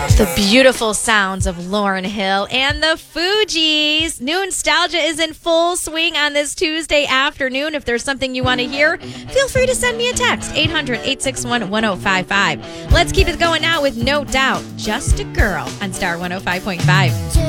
The beautiful sounds of Lauryn Hill and the Fugees. New nostalgia is in full swing on this Tuesday afternoon. If there's something you want to hear, feel free to send me a text, 800-861-1055. Let's keep it going now with No Doubt, Just a Girl on Star 105.5.